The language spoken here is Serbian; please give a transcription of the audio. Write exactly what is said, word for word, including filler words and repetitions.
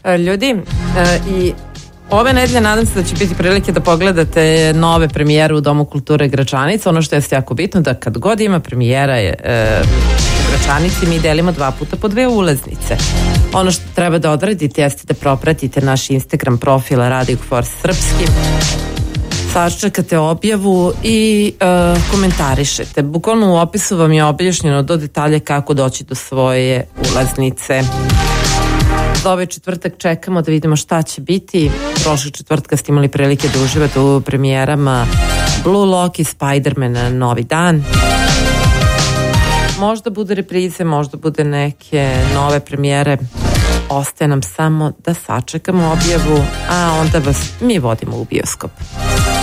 Ljudi, i ove nedelje nadam se da će biti prilike da pogledate nove premijere u Domu kulture Gračanica. Ono što je jako bitno da kad god ima premijera je, e, u Gračanici mi delimo dva puta po dve ulaznice. Ono što treba da odradite jeste da propratite naš Instagram profil Radio Force Srpski, sačekate objavu i e, komentarišete. Bukvalno u opisu vam je objašnjeno do detalja kako doći do svoje ulaznice. Za ovaj četvrtak čekamo da vidimo šta će biti. Prošlog četvrtka ste imali prilike da uživate u premijerama Blue Lock i Spider-Man Novi dan. Možda bude reprize, možda bude neke nove premijere. Ostaje nam samo da sačekamo objavu, a onda vas mi vodimo u bioskop.